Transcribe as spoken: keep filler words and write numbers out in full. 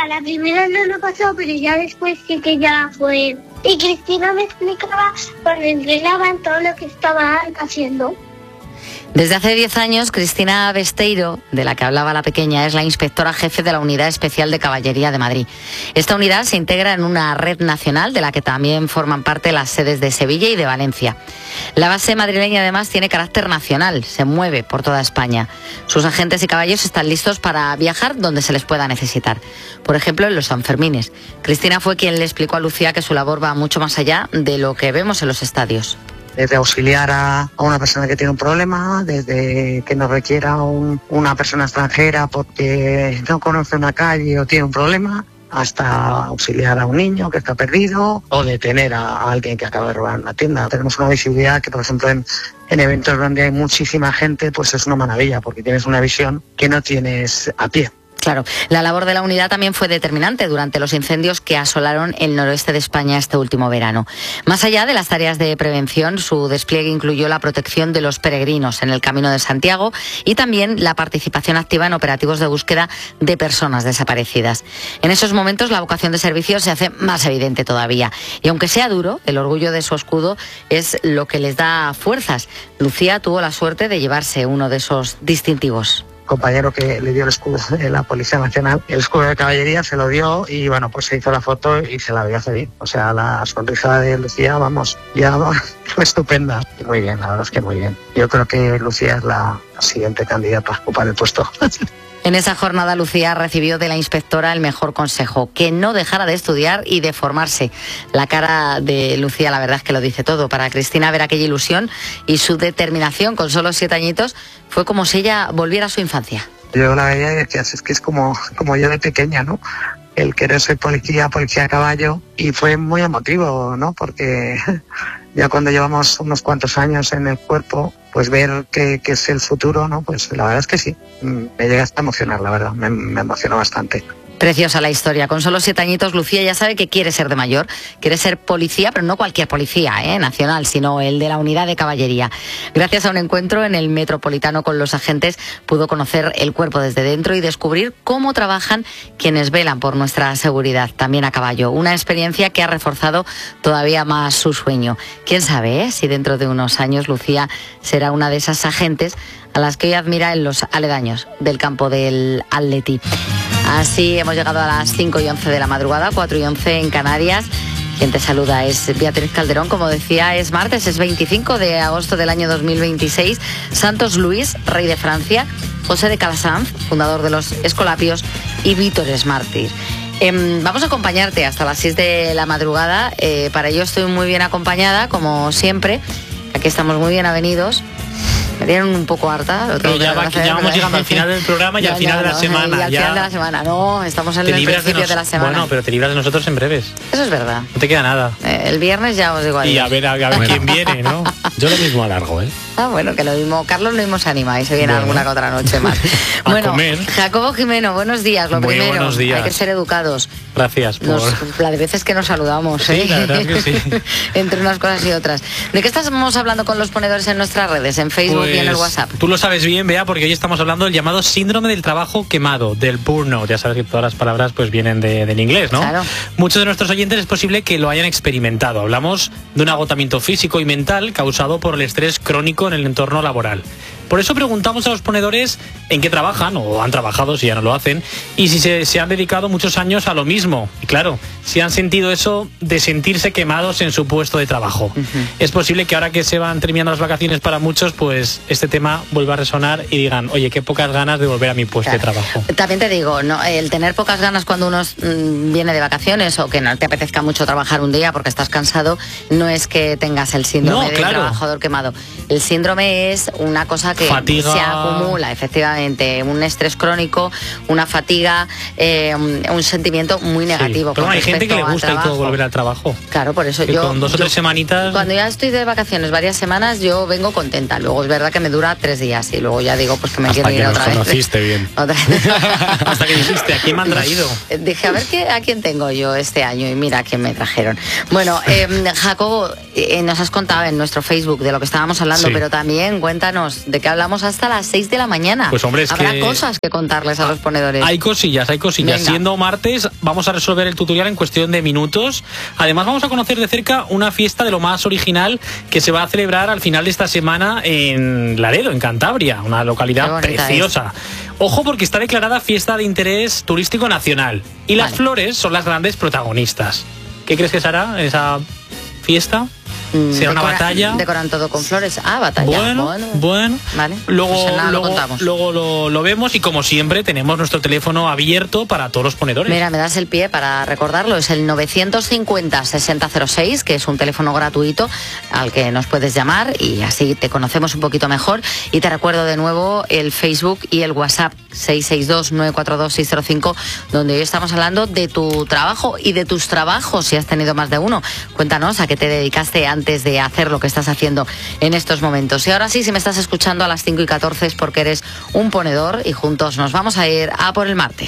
a la primera no lo pasó, pero ya después sí que ya fue. Y Cristina me explicaba cuando entrenaban todo lo que estaba haciendo. Desde hace diez años, Cristina Besteiro, de la que hablaba la pequeña, es la inspectora jefe de la Unidad Especial de Caballería de Madrid. Esta unidad se integra en una red nacional de la que también forman parte las sedes de Sevilla y de Valencia. La base madrileña además tiene carácter nacional, se mueve por toda España. Sus agentes y caballos están listos para viajar donde se les pueda necesitar. Por ejemplo, en los Sanfermines. Cristina fue quien le explicó a Lucía que su labor va mucho más allá de lo que vemos en los estadios. Desde auxiliar a, a una persona que tiene un problema, desde que nos requiera un, una persona extranjera porque no conoce una calle o tiene un problema, hasta auxiliar a un niño que está perdido o detener a, a alguien que acaba de robar una tienda. Tenemos una visibilidad que, por ejemplo, en, en eventos donde hay muchísima gente, pues es una maravilla porque tienes una visión que no tienes a pie. Claro, la labor de la unidad también fue determinante durante los incendios que asolaron el noroeste de España este último verano. Más allá de las tareas de prevención, su despliegue incluyó la protección de los peregrinos en el Camino de Santiago y también la participación activa en operativos de búsqueda de personas desaparecidas. En esos momentos la vocación de servicio se hace más evidente todavía. Y aunque sea duro, el orgullo de su escudo es lo que les da fuerzas. Lucía tuvo la suerte de llevarse uno de esos distintivos. Compañero que le dio el escudo de la Policía Nacional, el escudo de caballería, se lo dio y bueno, pues se hizo la foto y se la vio hacer. O sea, la sonrisa de Lucía, vamos, ya fue estupenda. Muy bien, la verdad es que muy bien. Yo creo que Lucía es la siguiente candidata a ocupar el puesto. En esa jornada, Lucía recibió de la inspectora el mejor consejo, que no dejara de estudiar y de formarse. La cara de Lucía, la verdad es que lo dice todo. Para Cristina, ver aquella ilusión y su determinación con solo siete añitos fue como si ella volviera a su infancia. Yo la veía y decía, es que es como, como yo de pequeña, ¿no? El querer ser policía, policía a caballo, y fue muy emotivo, ¿no? Porque ya cuando llevamos unos cuantos años en el cuerpo, pues ver que, que es el futuro, ¿no? Pues la verdad es que sí, me llega hasta a emocionar, la verdad, me, me emocionó bastante. Preciosa la historia. Con solo siete añitos, Lucía ya sabe que quiere ser de mayor, quiere ser policía, pero no cualquier policía, ¿eh? nacional, sino el de la unidad de caballería. Gracias a un encuentro en el Metropolitano con los agentes, pudo conocer el cuerpo desde dentro y descubrir cómo trabajan quienes velan por nuestra seguridad, también a caballo. Una experiencia que ha reforzado todavía más su sueño. Quién sabe, ¿eh? si dentro de unos años Lucía será una de esas agentes a las que hoy admira en los aledaños del campo del Atleti. Así hemos llegado a las cinco y once de la madrugada, cuatro y once en Canarias. Quien te saluda es Beatriz Calderón. Como decía, es martes, es veinticinco de agosto del año dos mil veintiséis. Santos Luis, rey de Francia, José de Calasanz, fundador de los Escolapios, y Vítores Mártir. Eh, vamos a acompañarte hasta las seis de la madrugada. Eh, para ello estoy muy bien acompañada, como siempre. Aquí estamos muy bien avenidos. Me tienen un poco harta. Pero ya, va, ya vamos llegando al final del programa y ya, al final ya, de la no, semana. Y al ya final de la semana, no, estamos en el principio de, nos, de la semana. Bueno, pero te libras de nosotros en breves. Eso es verdad. No te queda nada. Eh, el viernes ya os digo adiós. Y a ver, a, a ver bueno. quién viene, ¿no? Yo lo mismo alargo, ¿eh? Ah, bueno, que lo mismo. Carlos lo mismo se anima y se viene bueno. alguna que otra noche más. a bueno, comer. Jacobo Jimeno, buenos días. Lo Muy primero, buenos días. Hay que ser educados. Gracias por... Nos, la de veces que nos saludamos, sí, ¿eh? la verdad es que sí. Entre unas cosas y otras. ¿De qué estamos hablando con los ponedores en nuestras redes, en Facebook pues, y en el WhatsApp? Tú lo sabes bien, Bea, porque hoy estamos hablando del llamado síndrome del trabajo quemado, del burnout. Ya sabes que todas las palabras pues vienen de, del inglés, ¿no? Claro. Muchos de nuestros oyentes es posible que lo hayan experimentado. Hablamos de un agotamiento físico y mental causado por el estrés crónico en el entorno laboral. Por eso preguntamos a los ponedores en qué trabajan, o han trabajado si ya no lo hacen, y si se, se han dedicado muchos años a lo mismo. Y claro, si han sentido eso de sentirse quemados en su puesto de trabajo. Uh-huh. Es posible que ahora que se van terminando las vacaciones para muchos, pues este tema vuelva a resonar y digan, oye, qué pocas ganas de volver a mi puesto claro. de trabajo. También te digo, no, el tener pocas ganas cuando uno mmm, viene de vacaciones o que no te apetezca mucho trabajar un día porque estás cansado, no es que tengas el síndrome no, del claro. trabajador quemado. El síndrome es una cosa que fatiga. se acumula, efectivamente, un estrés crónico, una fatiga, eh, un, un sentimiento muy negativo. Sí, pero hay gente que le gusta y todo volver al trabajo. Claro, por eso que yo... con dos o tres yo, semanitas... Cuando ya estoy de vacaciones varias semanas, yo vengo contenta. Luego es verdad que me dura tres días y luego ya digo pues que me Hasta quiero ir que otra nos vez. conociste bien. Otra Hasta que dijiste, ¿a quién me han traído? Dije, a ver qué, a quién tengo yo este año y mira a quién me trajeron. Bueno, eh, Jacobo, eh, nos has contado en nuestro Facebook de lo que estábamos hablando, sí. pero también cuéntanos de qué que hablamos hasta las seis de la mañana. Pues hombre, es Habrá que cosas que contarles a los ponedores. Hay cosillas, hay cosillas. Venga. Siendo martes, vamos a resolver el tutorial en cuestión de minutos. Además, vamos a conocer de cerca una fiesta de lo más original que se va a celebrar al final de esta semana en Laredo, en Cantabria, una localidad preciosa. Es. Ojo, porque está declarada fiesta de interés turístico nacional. Y las vale. flores son las grandes protagonistas. ¿Qué crees que será esa fiesta? ¿Será una batalla? Decoran todo con flores. Ah, batalla. Bueno, bueno. bueno. Vale. Luego, pues nada, luego, lo, luego lo, lo vemos y como siempre tenemos nuestro teléfono abierto para todos los ponedores. Mira, me das el pie para recordarlo. Es el novecientos cincuenta, sesenta cero seis, que es un teléfono gratuito al que nos puedes llamar y así te conocemos un poquito mejor. Y te recuerdo de nuevo el Facebook y el WhatsApp seis seis dos, nueve cuatro dos, seis cero cinco, donde hoy estamos hablando de tu trabajo y de tus trabajos, si has tenido más de uno. Cuéntanos a qué te dedicaste antes de hacer lo que estás haciendo en estos momentos. Y ahora sí, si me estás escuchando a las cinco y catorce es porque eres un ponedor y juntos nos vamos a ir a por el martes.